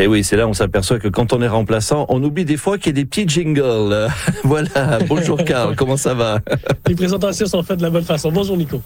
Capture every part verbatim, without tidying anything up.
Et oui, c'est là on s'aperçoit que quand on est remplaçant, on oublie des fois qu'il y a des petits jingles. Voilà, bonjour Carl, comment ça va? Les présentations sont faites de la bonne façon. Bonjour Nico.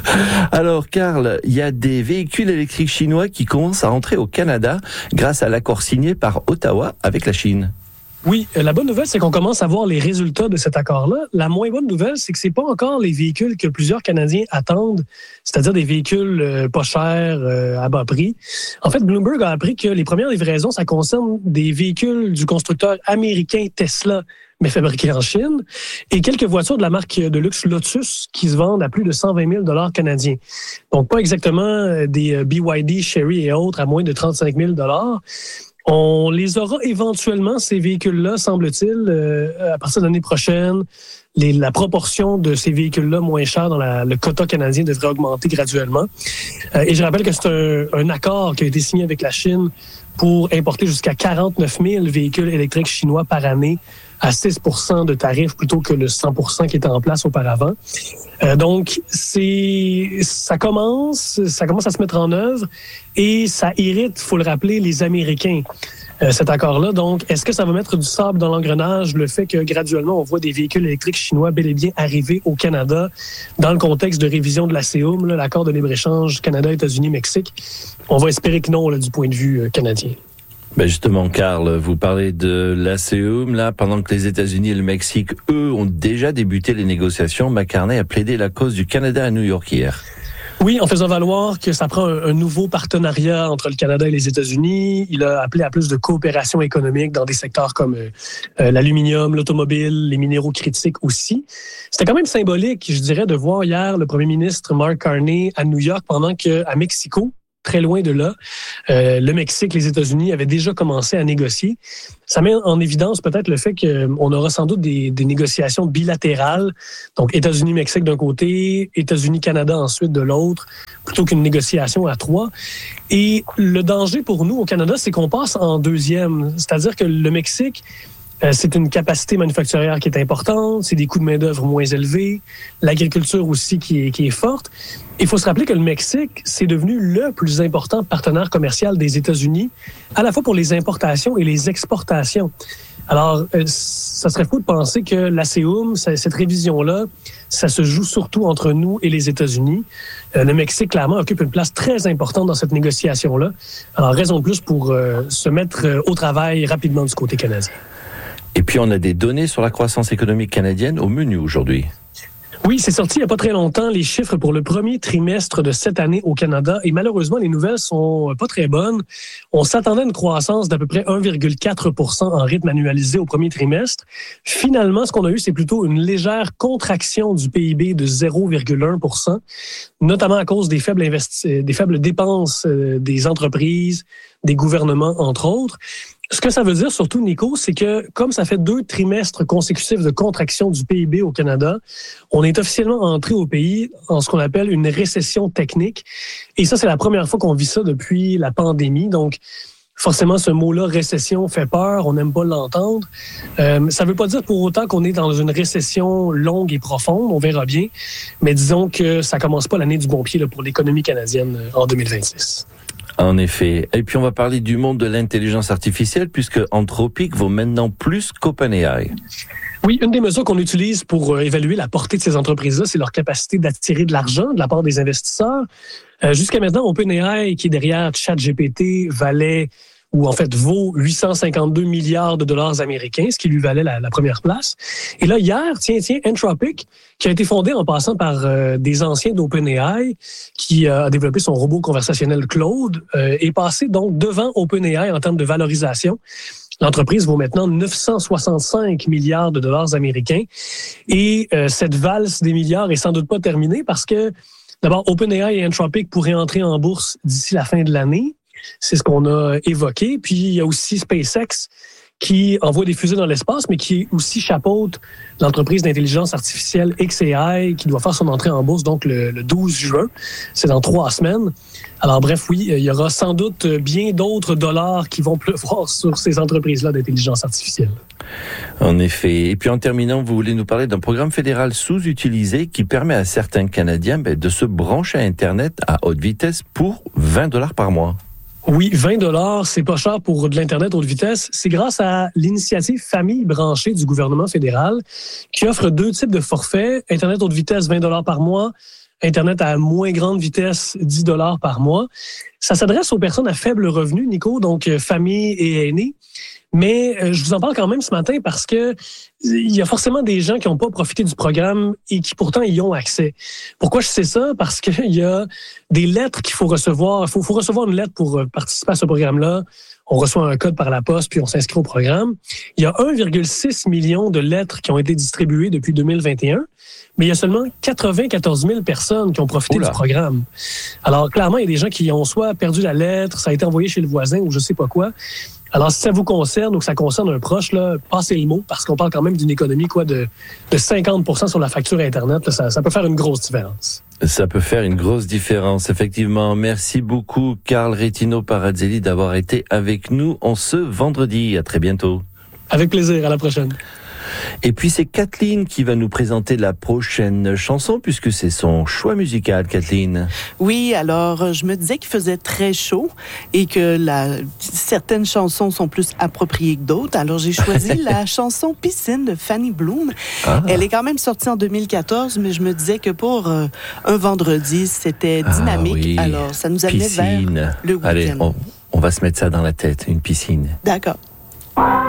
Alors Carl, il y a des véhicules électriques chinois qui commencent à entrer au Canada grâce à l'accord signé par Ottawa avec la Chine. Oui, la bonne nouvelle, c'est qu'on commence à voir les résultats de cet accord-là. La moins bonne nouvelle, c'est que c'est pas encore les véhicules que plusieurs Canadiens attendent, c'est-à-dire des véhicules euh, pas chers, euh, à bas prix. En fait, Bloomberg a appris que les premières livraisons, ça concerne des véhicules du constructeur américain Tesla, mais fabriqués en Chine, et quelques voitures de la marque de luxe Lotus qui se vendent à plus de cent vingt mille dollars canadiens. Donc, pas exactement des B Y D, Chery et autres à moins de trente-cinq mille dollars. On les aura éventuellement, ces véhicules-là, semble-t-il, euh, à partir de l'année prochaine. Les, la proportion de ces véhicules-là moins chers dans la, le quota canadien devrait augmenter graduellement. Euh, et je rappelle que c'est un, un accord qui a été signé avec la Chine pour importer jusqu'à quarante-neuf mille véhicules électriques chinois par année à six pour cent de tarifs plutôt que le cent pour cent qui était en place auparavant. Euh, donc, c'est, ça commence, ça commence à se mettre en œuvre et ça irrite, faut le rappeler, les Américains, euh, cet accord-là. Donc, est-ce que ça va mettre du sable dans l'engrenage, le fait que graduellement, on voit des véhicules électriques chinois bel et bien arriver au Canada dans le contexte de révision de l'A C E U M, là, l'accord de libre-échange Canada, États-Unis, Mexique? On va espérer que non, là, du point de vue euh, canadien. Ben justement, Carl, vous parlez de l'A C E U M, là, pendant que les États-Unis et le Mexique, eux, ont déjà débuté les négociations. McCartney a plaidé la cause du Canada à New York hier. Oui, en faisant valoir que ça prend un, un nouveau partenariat entre le Canada et les États-Unis. Il a appelé à plus de coopération économique dans des secteurs comme euh, l'aluminium, l'automobile, les minéraux critiques aussi. C'était quand même symbolique, je dirais, de voir hier le premier ministre Mark Carney à New York pendant qu'à Mexico, très loin de là, euh, le Mexique, les États-Unis avaient déjà commencé à négocier. Ça met en évidence peut-être le fait qu'on aura sans doute des, des négociations bilatérales, donc États-Unis-Mexique d'un côté, États-Unis-Canada ensuite de l'autre, plutôt qu'une négociation à trois. Et le danger pour nous au Canada, c'est qu'on passe en deuxième, c'est-à-dire que le Mexique, Euh, c'est une capacité manufacturière qui est importante, c'est des coûts de main-d'œuvre moins élevés, l'agriculture aussi qui est, qui est forte. Il faut se rappeler que le Mexique, c'est devenu le plus important partenaire commercial des États-Unis, à la fois pour les importations et les exportations. Alors, euh, ça serait fou de penser que l'A C E U M, cette révision-là, ça se joue surtout entre nous et les États-Unis. Euh, le Mexique, clairement, occupe une place très importante dans cette négociation-là. Alors, raison de plus pour euh, se mettre au travail rapidement du côté canadien. Et puis, on a des données sur la croissance économique canadienne au menu aujourd'hui. Oui, c'est sorti il n'y a pas très longtemps, les chiffres pour le premier trimestre de cette année au Canada. Et malheureusement, les nouvelles sont pas très bonnes. On s'attendait à une croissance d'à peu près un virgule quatre pour cent en rythme annualisé au premier trimestre. Finalement, ce qu'on a eu, c'est plutôt une légère contraction du P I B de zéro virgule un pour cent, notamment à cause des faibles, investi- des faibles dépenses des entreprises, des gouvernements, entre autres. Ce que ça veut dire surtout, Nico, c'est que comme ça fait deux trimestres consécutifs de contraction du P I B au Canada, on est officiellement entré au pays en ce qu'on appelle une récession technique. Et ça, c'est la première fois qu'on vit ça depuis la pandémie. Donc, forcément, ce mot-là, récession, fait peur. On n'aime pas l'entendre. Euh, ça ne veut pas dire pour autant qu'on est dans une récession longue et profonde. On verra bien. Mais disons que ça commence pas l'année du bon pied là, pour l'économie canadienne en deux mille vingt-six. En effet. Et puis, on va parler du monde de l'intelligence artificielle, puisque Anthropic vaut maintenant plus qu'OpenAI. Oui, une des mesures qu'on utilise pour évaluer la portée de ces entreprises-là, c'est leur capacité d'attirer de l'argent de la part des investisseurs. Euh, jusqu'à maintenant, OpenAI, qui est derrière ChatGPT, valait ou en fait vaut huit cent cinquante-deux milliards de dollars américains, ce qui lui valait la, la première place. Et là, hier, tiens, tiens, Anthropic, qui a été fondé en passant par euh, des anciens d'OpenAI, qui euh, a développé son robot conversationnel Claude, euh, est passé donc devant OpenAI en termes de valorisation. L'entreprise vaut maintenant neuf cent soixante-cinq milliards de dollars américains. Et euh, cette valse des milliards est sans doute pas terminée parce que, d'abord, OpenAI et Anthropic pourraient entrer en bourse d'ici la fin de l'année. C'est ce qu'on a évoqué. Puis, il y a aussi SpaceX qui envoie des fusées dans l'espace, mais qui aussi chapeaute l'entreprise d'intelligence artificielle X A I, qui doit faire son entrée en bourse donc le, le douze juin. C'est dans trois semaines. Alors bref, oui, il y aura sans doute bien d'autres dollars qui vont pleuvoir sur ces entreprises-là d'intelligence artificielle. En effet. Et puis en terminant, vous voulez nous parler d'un programme fédéral sous-utilisé qui permet à certains Canadiens ben, de se brancher à Internet à haute vitesse pour vingt dollars par mois. Oui, vingt dollars, c'est pas cher pour de l'Internet haute vitesse. C'est grâce à l'initiative Famille branchée du gouvernement fédéral qui offre deux types de forfaits. Internet haute vitesse, vingt dollars par mois. Internet à moins grande vitesse, dix dollars par mois. Ça s'adresse aux personnes à faible revenu, Nico, donc euh, famille et aînés. Mais euh, je vous en parle quand même ce matin parce que il y a forcément des gens qui n'ont pas profité du programme et qui pourtant y ont accès. Pourquoi je sais ça? Parce qu'il y a des lettres qu'il faut recevoir. Il faut, faut recevoir une lettre pour participer à ce programme-là. On reçoit un code par la poste, puis on s'inscrit au programme. Il y a un virgule six million de lettres qui ont été distribuées depuis deux mille vingt et un, mais il y a seulement quatre-vingt-quatorze mille personnes qui ont profité Oula. du programme. Alors, clairement, il y a des gens qui ont soit perdu la lettre, ça a été envoyé chez le voisin ou je sais pas quoi. Alors, si ça vous concerne ou que ça concerne un proche, là, passez le mot, parce qu'on parle quand même d'une économie quoi de, de cinquante pour cent sur la facture Internet. Là, ça, ça peut faire une grosse différence. Ça peut faire une grosse différence, effectivement. Merci beaucoup, Carl Retino Parazzelli, d'avoir été avec nous en ce vendredi. À très bientôt. Avec plaisir, à la prochaine. Et puis c'est Kathleen qui va nous présenter la prochaine chanson puisque c'est son choix musical, Kathleen. Oui, alors je me disais qu'il faisait très chaud et que la, certaines chansons sont plus appropriées que d'autres. Alors j'ai choisi la chanson Piscine de Fanny Bloom. Ah. Elle est quand même sortie en deux mille quatorze, mais je me disais que pour euh, un vendredi, c'était dynamique. Ah, oui. Alors ça nous amenait vers le week-end. Allez, on, on va se mettre ça dans la tête, une piscine. D'accord.